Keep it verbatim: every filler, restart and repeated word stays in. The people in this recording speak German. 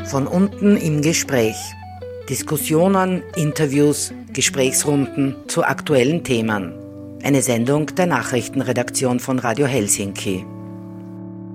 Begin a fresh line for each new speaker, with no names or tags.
Von unten im Gespräch. Diskussionen, Interviews, Gesprächsrunden zu aktuellen Themen. Eine Sendung der Nachrichtenredaktion von Radio Helsinki.